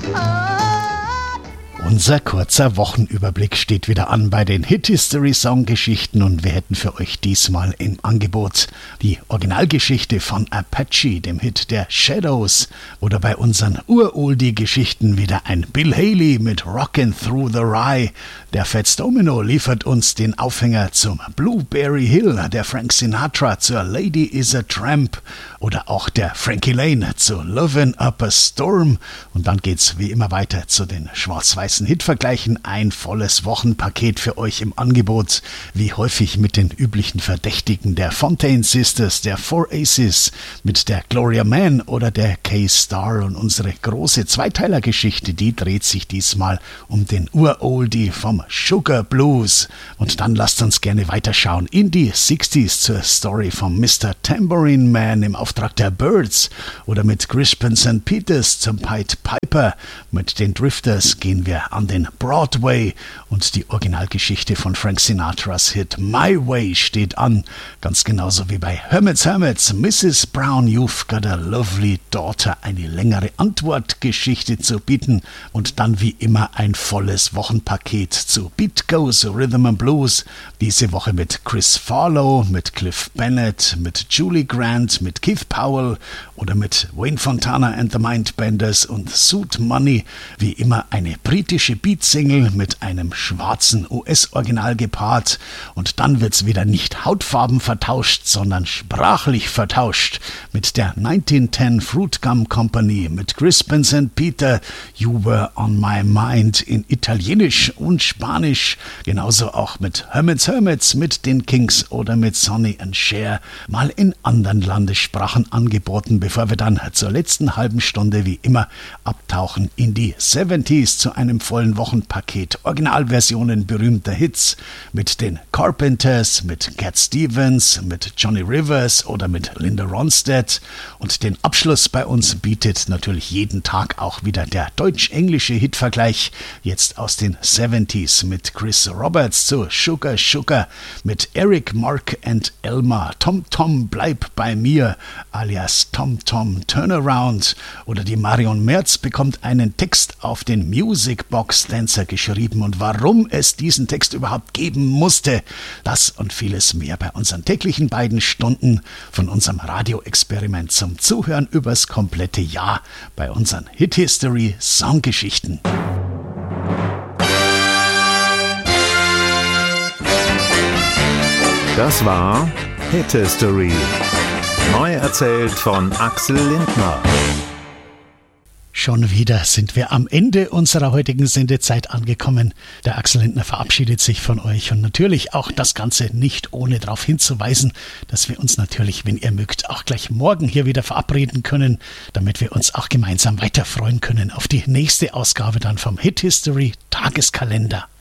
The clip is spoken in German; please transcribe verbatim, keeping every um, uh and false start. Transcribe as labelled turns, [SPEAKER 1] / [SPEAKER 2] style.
[SPEAKER 1] Unser kurzer Wochenüberblick steht wieder an bei den Hit-History-Song-Geschichten und wir hätten für euch diesmal im Angebot die Originalgeschichte von Apache, dem Hit der Shadows, oder bei unseren Uroldie-Geschichten wieder ein Bill Haley mit Rockin' Through the Rye. Der Fats Domino liefert uns den Aufhänger zum Blueberry Hill, der Frank Sinatra zur Lady is a Tramp oder auch der Frankie Lane zu Lovin' Up a Storm. Und dann geht's wie immer weiter zu den schwarz-weißen Hitvergleichen. Ein volles Wochenpaket für euch im Angebot, wie häufig mit den üblichen Verdächtigen der Fontaine Sisters, der Four Aces, mit der Gloria Mann oder der K-Star. Und unsere große Zweiteilergeschichte, die dreht sich diesmal um den Uroldie vom Sugar Blues. Und dann lasst uns gerne weiterschauen in die sechziger zur Story von Mister Tambourine Man im Auftrag der Byrds oder mit Crispin Sankt Peters zum Pied Piper. Mit den Drifters gehen wir an den Broadway und die Originalgeschichte von Frank Sinatras Hit My Way steht an. Ganz genauso wie bei Hermits Hermits, Missus Brown, You've Got a Lovely Daughter, eine längere Antwortgeschichte zu bieten und dann wie immer ein volles Wochenpaket zu Beat Goes Rhythm and Blues. Diese Woche mit Chris Farlow, mit Cliff Bennett, mit Julie Grant, mit Keith Powell oder mit Wayne Fontana and the Mindbenders und Suit Money. Wie immer eine britische Beat-Single mit einem schwarzen U S-Original gepaart. Und dann wird's wieder nicht Hautfarben vertauscht, sondern sprachlich vertauscht mit der neunzehnhundertzehn Fruit Gum Company, mit Crispin Sankt Peter, You Were on My Mind in Italienisch und Spanisch, genauso auch mit Hermits Hermits, mit den Kings oder mit Sonny and Cher, mal in anderen Landessprachen angeboten, bevor wir dann zur letzten halben Stunde wie immer abtauchen in die siebziger zu einem vollen Wochenpaket Originalversionen berühmter Hits mit den Carpenters, mit Cat Stevens, mit Johnny Rivers oder mit Linda Ronstadt. Und den Abschluss bei uns bietet natürlich jeden Tag auch wieder der deutsch-englische Hitvergleich, jetzt aus den siebziger mit Chris Roberts zu Sugar Sugar, mit Eric, Mark and Elma, Tom Tom Bleib bei mir alias Tom Tom Turnaround, oder die Marion Merz bekommt einen Text auf den Music Box Dancer geschrieben und warum es diesen Text überhaupt geben musste, das und vieles mehr bei unseren täglichen beiden Stunden von unserem Radioexperiment zum Zuhören übers komplette Jahr bei unseren Hit History Songgeschichten.
[SPEAKER 2] Das war Hit History. Neu erzählt von Axel Lindner.
[SPEAKER 1] Schon wieder sind wir am Ende unserer heutigen Sendezeit angekommen. Der Axel Lindner verabschiedet sich von euch und natürlich auch das Ganze nicht ohne darauf hinzuweisen, dass wir uns natürlich, wenn ihr mögt, auch gleich morgen hier wieder verabreden können, damit wir uns auch gemeinsam weiter freuen können auf die nächste Ausgabe dann vom Hit History Tageskalender.